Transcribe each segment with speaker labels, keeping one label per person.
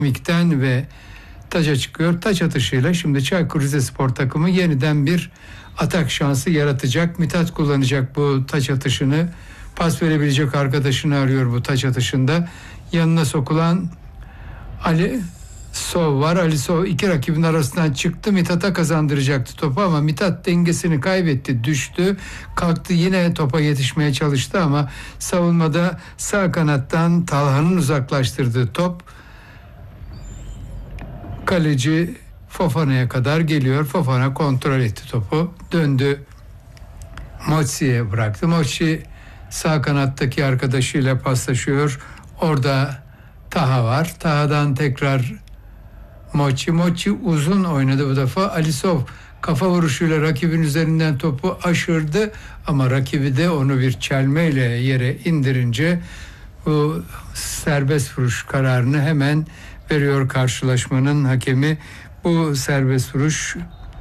Speaker 1: Mikten ve taça çıkıyor. Taç atışıyla şimdi Çaykur Rizespor takımı yeniden bir atak şansı yaratacak. Mithat kullanacak bu taç atışını. Pas verebilecek arkadaşını arıyor bu taç atışında. Yanına sokulan Ali Sov var. Ali Sov iki rakibin arasından çıktı. Mithat'a kazandıracaktı topu ama Mithat dengesini kaybetti. Düştü. Kalktı yine topa yetişmeye çalıştı ama savunmada sağ kanattan Talha'nın uzaklaştırdığı top kaleci Fofana'ya kadar geliyor. Fofana kontrol etti topu. Döndü. Mochi'ye bıraktı. Mochi sağ kanattaki arkadaşıyla paslaşıyor. Orada Taha var. Taha'dan tekrar Mochi. Mochi uzun oynadı bu defa. Alisov kafa vuruşuyla rakibin üzerinden topu aşırdı ama rakibi de onu bir çelmeyle yere indirince bu serbest vuruş kararını hemen veriyor karşılaşmanın hakemi. Bu serbest vuruş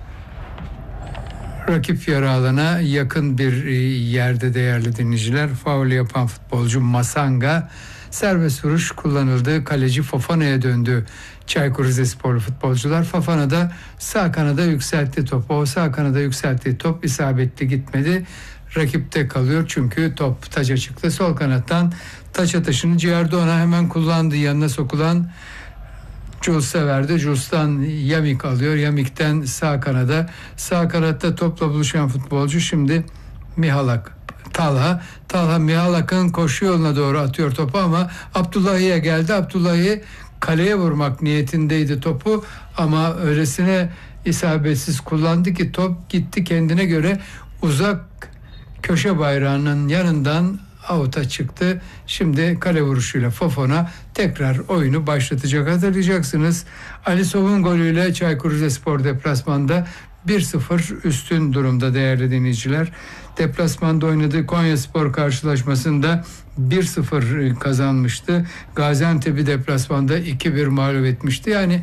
Speaker 1: rakip yarı alana yakın bir yerde değerli dinleyiciler. Faul yapan futbolcu Masanga. Serbest vuruş kullanıldı. Kaleci Fofana'ya döndü. Çaykur Rizesporlu futbolcular. Fofana da sağ kanada yükseltti topu. O sağ kanada yükselttiği top isabetli gitmedi. Rakipte kalıyor çünkü top taça çıktı. Sol kanattan taç atışını Ciardona hemen kullandı. Yanına sokulan Jules'a verdi. Jules'tan Yamik alıyor. Yamik'ten sağ kanada. Sağ kanatta topla buluşan futbolcu şimdi Mihalak. Talha Mihalak'ın koşu yoluna doğru atıyor topu ama Abdullahi'ye geldi. Abdullahi kaleye vurmak niyetindeydi topu ama öylesine isabetsiz kullandı ki top gitti kendine göre uzak köşe bayrağının yanından out'a çıktı. Şimdi kale vuruşuyla Fofana tekrar oyunu başlatacak. Hatırlayacaksınız. Alisov'un golüyle Çaykur Rizespor deplasmanda 1-0 üstün durumda değerli dinleyiciler. Deplasmanda oynadığı Konyaspor karşılaşmasında 1-0 kazanmıştı. Gaziantep'i deplasmanda 2-1 mağlup etmişti. Yani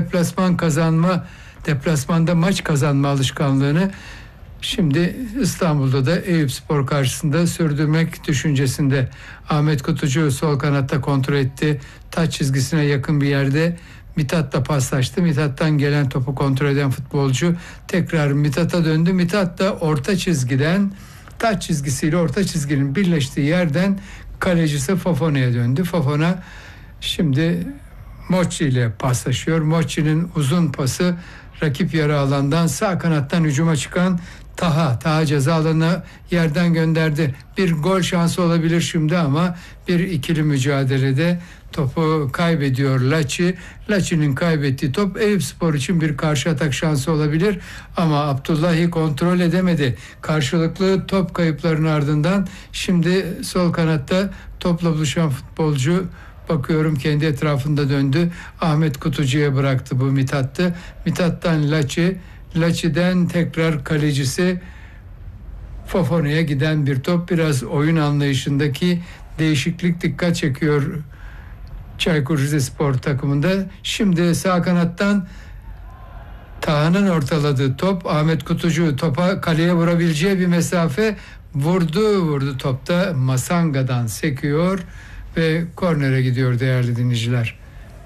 Speaker 1: deplasmanda maç kazanma alışkanlığını şimdi İstanbul'da da Eyüpspor karşısında sürdürmek düşüncesinde. Ahmet Kutucu sol kanatta kontrol etti. Taç çizgisine yakın bir yerde Mithat'la paslaştı. Mithat'tan gelen topu kontrol eden futbolcu tekrar Mithat'a döndü. Mithat da orta çizgiden taç çizgisiyle orta çizginin birleştiği yerden kalecisi Fofana'ya döndü. Fofana şimdi Mochi ile paslaşıyor. Mochi'nin uzun pası rakip yarı alandan sağ kanattan hücuma çıkan Taha ceza alanına yerden gönderdi. Bir gol şansı olabilir şimdi ama bir ikili mücadelede topu kaybediyor Laçi. Laçi'nin kaybettiği top Eyüpspor için bir karşı atak şansı olabilir ama Abdullahi kontrol edemedi. Karşılıklı top kayıplarının ardından şimdi sol kanatta topla buluşan futbolcu bakıyorum kendi etrafında döndü. Ahmet Kutucu'ya bıraktı bu Mithat'tı. Mithat'tan Laçi'den tekrar kalecisi Fofana'ya giden bir top. Biraz oyun anlayışındaki değişiklik dikkat çekiyor Çaykur Rizespor takımında. Şimdi sağ kanattan Taha'nın ortaladığı top. Ahmet Kutucu topa kaleye vurabileceği bir mesafe vurdu. Topta Masanga'dan sekiyor ve kornere gidiyor değerli dinleyiciler.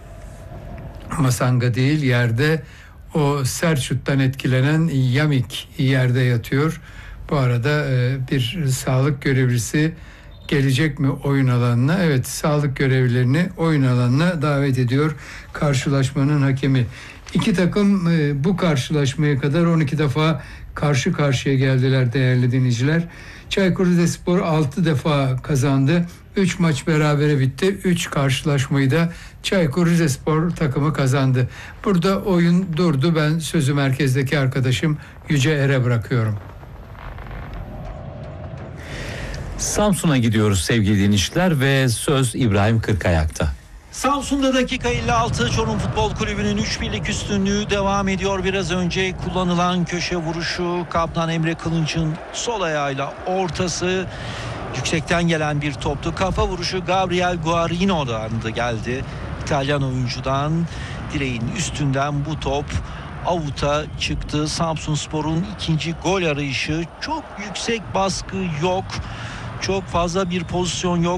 Speaker 1: Masanga değil, yerde o sert şuttan etkilenen Yamik yerde yatıyor. Bu arada bir sağlık görevlisi gelecek mi oyun alanına? Evet, sağlık görevlilerini oyun alanına davet ediyor karşılaşmanın hakemi. İki takım bu karşılaşmaya kadar 12 defa karşı karşıya geldiler değerli dinleyiciler. Çaykur Rizespor 6 defa kazandı. 3 maç berabere bitti. 3 karşılaşmayı da Çaykur Rizespor takımı kazandı. Burada oyun durdu. Ben sözü merkezdeki arkadaşım Yüce Er'e bırakıyorum.
Speaker 2: Samsun'a gidiyoruz sevgili dinleyiciler ve söz İbrahim Kırkayak'ta.
Speaker 3: Samsun'da dakika 56 Çorum Futbol Kulübü'nün 3-1'lik üstünlüğü devam ediyor. Biraz önce kullanılan köşe vuruşu, kaptan Emre Kılınç'ın sol ayağıyla ortası, yüksekten gelen bir toptu. Kafa vuruşu Gabriel Guarino'dan da geldi. İtalyan oyuncudan direğin üstünden bu top out'a çıktı. Samsunspor'un ikinci gol arayışı, çok yüksek baskı yok. Çok fazla bir pozisyon yok.